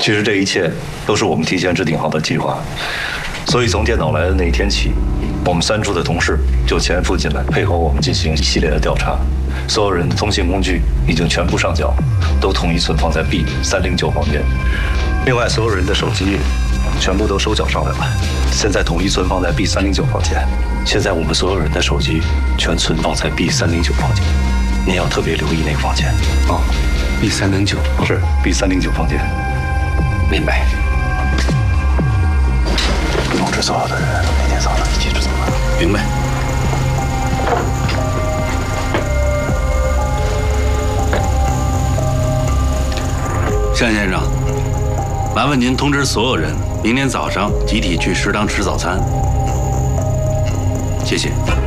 其实这一切都是我们提前制定好的计划，所以从电脑来的那一天起，我们3处的同事就潜伏进来，配合我们进行一系列的调查。所有人的通信工具已经全部上缴，都统一存放在 B309房间。另外，所有人的手机全部都收缴上来了，现在统一存放在 B309房间。现在我们所有人的手机全存放在 B309房间，您要特别留意那个房间啊。 B309 是 B309房间。 明白。 通知所有的人，明天早上一起出门。 明白。向先生，麻烦您通知所有人，明天早上集体去食堂吃早餐。谢谢。